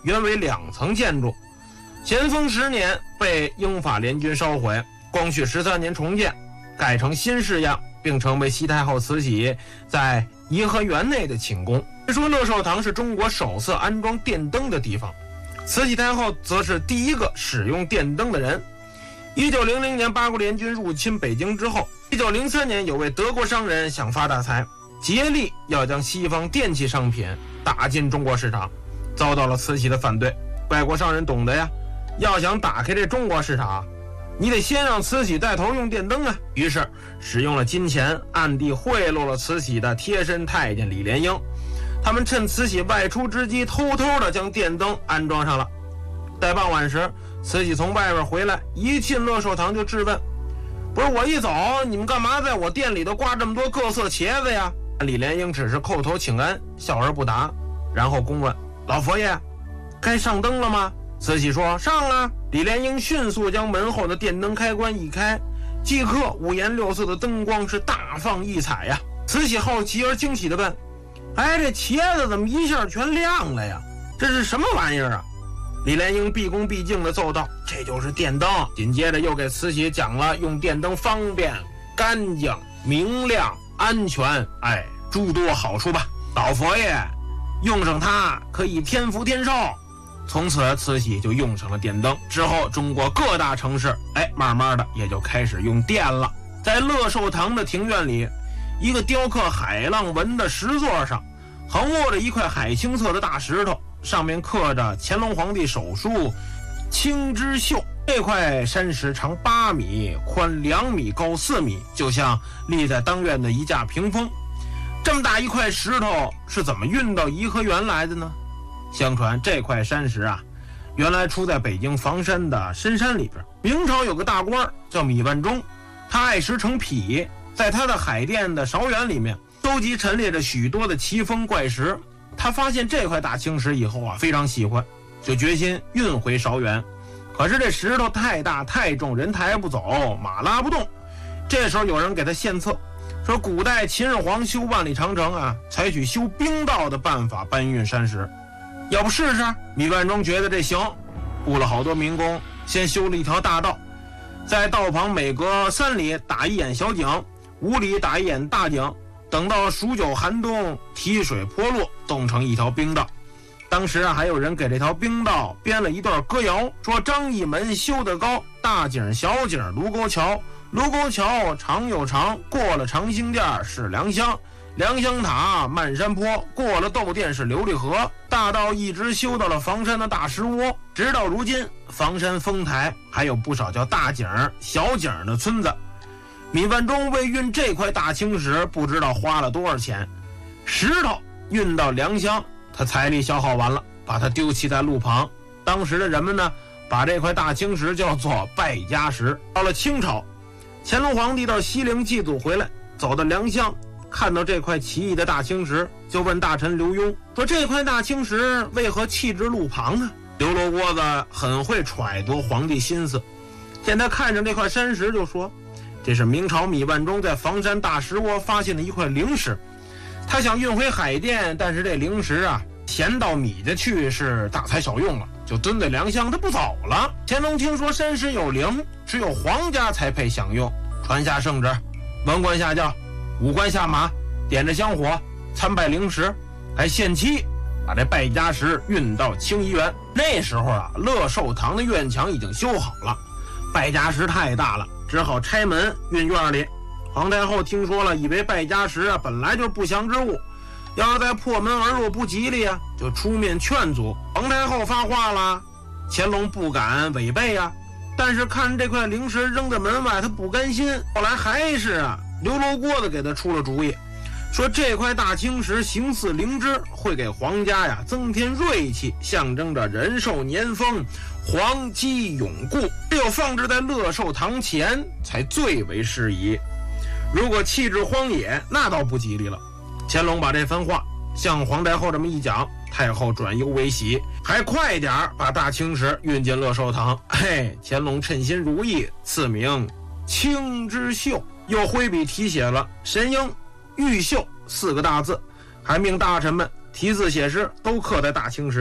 原为2层建筑，咸丰10年被英法联军烧毁，光绪13年重建，改成新式样，并成为西太后慈禧在颐和园内的寝宫。据说乐寿堂是中国首次安装电灯的地方，慈禧太后则是第一个使用电灯的人。1900年八国联军入侵北京之后，1903年有位德国商人想发大财，竭力要将西方电器商品打进中国市场，遭到了慈禧的反对。外国商人懂得呀，要想打开这中国市场，你得先让慈禧带头用电灯啊。于是使用了金钱，暗地贿赂了慈禧的贴身太监李莲英。他们趁慈禧外出之机，偷偷的将电灯安装上了。待傍晚时，慈禧从外边回来，一进乐寿堂就质问：“不是我一走，你们干嘛在我店里头挂这么多各色茄子呀？”李莲英只是叩头请安，笑而不答，然后公问：“老佛爷，该上灯了吗？”慈禧说：“上了。”李莲英迅速将门后的电灯开关一开，即刻五颜六色的灯光是大放异彩呀。慈禧好奇而惊喜地问：“哎，这茄子怎么一下全亮了呀？这是什么玩意儿啊？”李莲英毕恭毕敬地奏道：“这就是电灯。”紧接着又给慈禧讲了用电灯方便、干净、明亮、安全，诸多好处吧。老佛爷用上它可以天福天寿。从此慈禧就用上了电灯，之后中国各大城市慢慢的也就开始用电了。在乐寿堂的庭院里，一个雕刻海浪纹的石座上横卧着一块海青色的大石头，上面刻着乾隆皇帝手书青之秀。这块山石长8米，宽2米，高4米，就像立在当院的一架屏风。这么大一块石头是怎么运到颐和园来的呢？相传这块山石啊，原来出在北京房山的深山里边。明朝有个大官叫米万中，他爱石成癖，在他的海淀的韶园里面收集陈列着许多的奇峰怪石。他发现这块大青石以后啊，非常喜欢，就决心运回韶园。可是这石头太大太重，人抬不走，马拉不动。这时候有人给他献策，说古代秦始皇修万里长城啊，采取修冰道的办法搬运山石，要不试试？米万中觉得这行，雇了好多民工，先修了一条大道，在道旁每隔3里打一眼小井，5里打一眼大井，等到数9寒冬，提水坡落，冻成一条冰道。当时啊，还有人给这条冰道编了一段歌谣，说张义门修得高，大井小井卢沟桥，卢沟桥长又长，过了长兴殿是良乡，良乡塔漫山坡，过了窦殿是琉璃河，大道一直修到了房山的大石窝。直到如今，房山丰台还有不少叫大井小井的村子。米万中为运这块大青石不知道花了多少钱，石头运到良乡，他财力消耗完了，把它丢弃在路旁。当时的人们呢，把这块大青石叫做败家石。到了清朝，乾隆皇帝到西陵祭祖回来，走到良乡，看到这块奇异的大青石，就问大臣刘墉说：“这块大青石为何弃置路旁啊？”刘罗锅子很会揣度皇帝心思，见他看着这块山石，就说：“这是明朝米万中在房山大石窝发现的一块灵石，他想运回海淀，但是这灵石啊，闲到米家去是大材小用了，就蹲在良乡，他不走了。乾隆听说山石有灵，只有皇家才配享用，传下圣旨，文官下轿，武官下马，点着香火参拜灵石，还限期把这败家石运到清漪园。那时候啊，乐寿堂的院墙已经修好了，败家石太大了，只好拆门运院里。皇太后听说了，以为败家石啊本来就是不祥之物，要是再破门而入不吉利啊，就出面劝阻。皇太后发话了，乾隆不敢违背啊，但是看这块灵石扔在门外，他不甘心。后来还是刘罗锅子给他出了主意，说这块大青石形似灵芝，会给皇家增添锐气，象征着人寿年丰，皇基永固，只有放置在乐寿堂前才最为适宜。如果弃置荒野，那倒不吉利了。乾隆把这番话向皇太后这么一讲，太后转忧为喜，还快点把大青石运进乐寿堂。乾隆称心如意，赐名青之秀，又挥笔题写了神鹰玉秀4个大字，还命大臣们题字写诗，都刻在大青石上。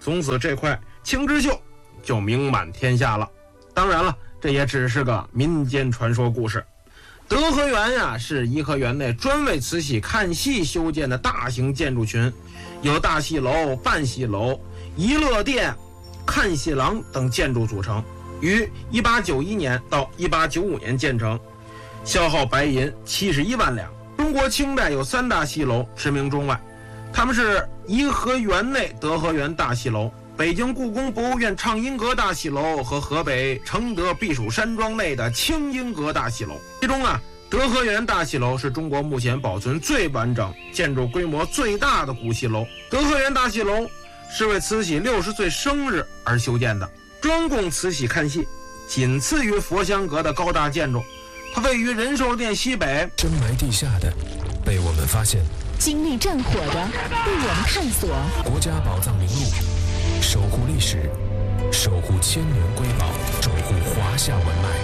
从此这块青之秀就名满天下了。当然了，这也只是个民间传说故事。德和园呀，是颐和园内专为慈禧看戏修建的大型建筑群，由大戏楼、半戏楼、怡乐殿、看戏廊等建筑组成，于1891年到1895年建成，消耗白银71万两。中国清代有3大戏楼驰名中外，他们是颐和园内德和园大戏楼、北京故宫博物院畅音阁大戏楼和河北承德避暑山庄内的清音阁大戏楼。其中德和园大戏楼是中国目前保存最完整、建筑规模最大的古戏楼。德和园大戏楼是为慈禧60岁生日而修建的，专供慈禧看戏，仅次于佛香阁的高大建筑。它位于仁寿殿西北， 深埋地下的被我们发现， 经历战火的被我们探索。 国家宝藏名录，守护历史，守护千年瑰宝，守护华夏文脉。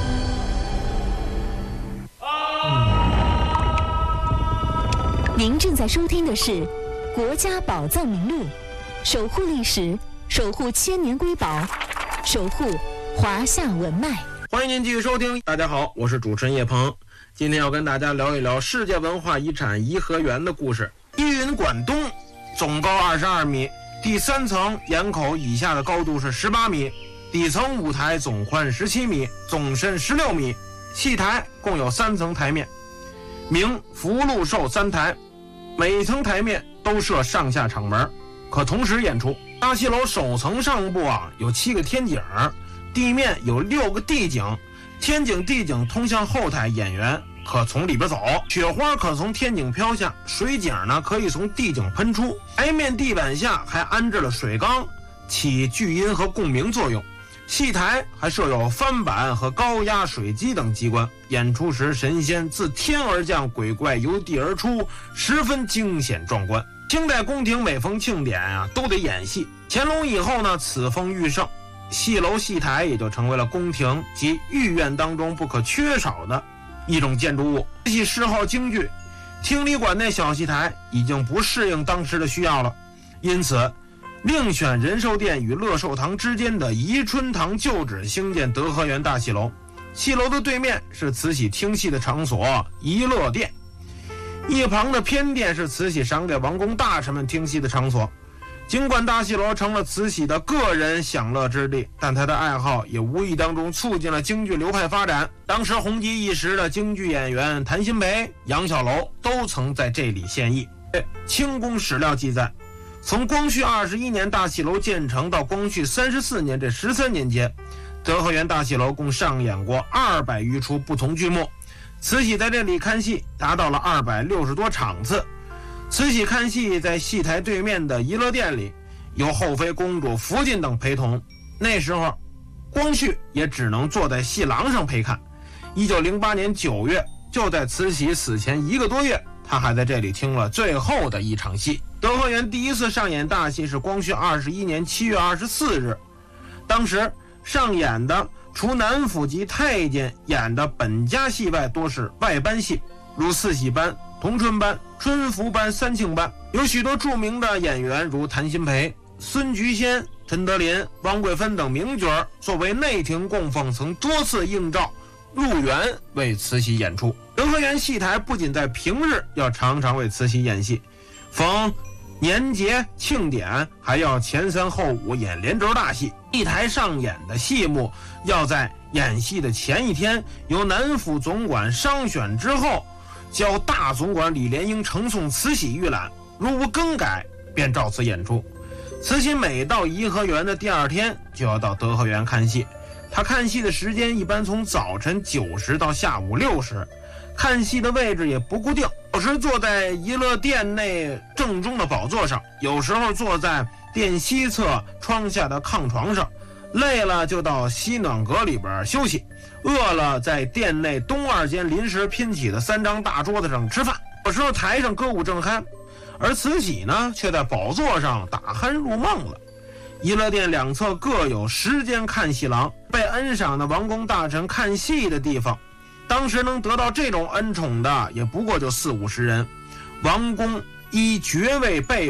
您正在收听的是《国家宝藏名录》，守护历史，守护千年瑰宝，守护华夏文脉。 欢迎您继续收听。大家好，我是主持人叶鹏，今天要跟大家聊一聊世界文化遗产颐和园的故事。依云馆东总高22米，第3层檐口以下的高度是18米，底层舞台总宽17米，总深16米。戏台共有3层台面，明福禄寿3台，每层台面都设上下场门，可同时演出。大戏楼首层上部有7个天井，地面有6个地井，天井地井通向后台，演员可从里边走，雪花可从天井飘下，水井可以从地井喷出。台面地板下还安置了水缸，起聚阴和共鸣作用。戏台还设有翻板和高压水机等机关，演出时神仙自天而降，鬼怪由地而出，十分惊险壮观。清代宫廷每逢庆典都得演戏。乾隆以后此风愈盛，戏楼戏台也就成为了宫廷及御苑当中不可缺少的一种建筑物。慈禧谥号京剧，厅里馆内小戏台已经不适应当时的需要了，因此另选仁寿殿与乐寿堂之间的宜春堂旧址兴建德和园大戏楼。戏楼的对面是慈禧听戏的场所怡乐殿，一旁的偏殿是慈禧赏给王公大臣们听戏的场所。尽管大戏楼成了慈禧的个人享乐之地，但她的爱好也无意当中促进了京剧流派发展。当时红极一时的京剧演员谭鑫培、杨小楼都曾在这里献艺。清宫史料记载，从光绪21年大戏楼建成到光绪34年这13年间，德和园大戏楼共上演过200余出不同剧目。慈禧在这里看戏达到了260多场次。慈禧看戏在戏台对面的怡乐殿里，由后妃公主福晋等陪同。那时候光绪也只能坐在戏廊上陪看。1908年9月，就在慈禧死前1个多月，他还在这里听了最后的一场戏。德和园第一次上演大戏是光绪21年7月24日，当时上演的除南府及太监演的本家戏外，多是外班戏，如四喜班、同春班、春福班、三庆班，有许多著名的演员如谭鑫培、孙菊仙、陈德林、汪桂芬等名角，作为内廷供奉，曾多次应召入园为慈禧演出。德和园戏台不仅在平日要常常为慈禧演戏，逢年节庆典还要前3后5演连轴大戏。戏台上演的戏目要在演戏的前一天由南府总管商选之后，交大总管李莲英呈送慈禧预览，如无更改便照此演出。慈禧每到颐和园的第2天就要到德和园看戏，她看戏的时间一般从早晨9时到下午6时，看戏的位置也不固定，有时坐在怡乐殿内正中的宝座上，有时候坐在殿西侧窗下的炕床上，累了就到西暖阁里边休息，饿了在殿内东2间临时拼起的3张大桌子上吃饭。有时候台上歌舞正酣，而慈禧呢却在宝座上打鼾入梦了。怡乐殿2侧各有10间看戏廊，被恩赏的王公大臣看戏的地方。当时能得到这种恩宠的也不过就40-50人，王公依爵位辈分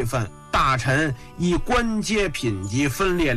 大臣以官阶品级分列